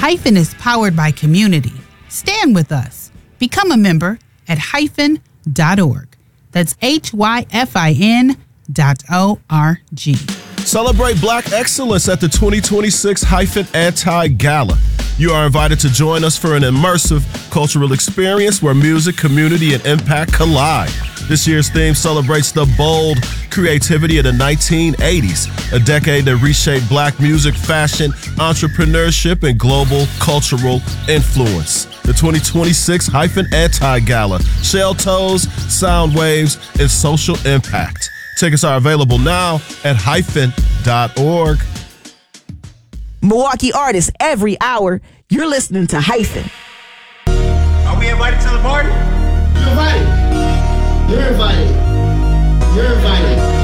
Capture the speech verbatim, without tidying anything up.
Hyphen is powered by community. Stand with us. Become a member at hyphen dot org. That's H Y F I N dot O R G. Celebrate Black excellence at the twenty twenty-six Hyphen Anti-Gala. You are invited to join us for an immersive cultural experience where music, community, and impact collide. This year's theme celebrates the bold creativity of the nineteen eighties, a decade that reshaped Black music, fashion, entrepreneurship, and global cultural influence. The twenty twenty-six Hyphen Anti-Gala, shell toes, sound waves, and social impact. Tickets are available now at hyphen dot org. Milwaukee artists every hour. You're listening to Hyphen. Are we invited to the party? You're invited. You're invited. You're invited.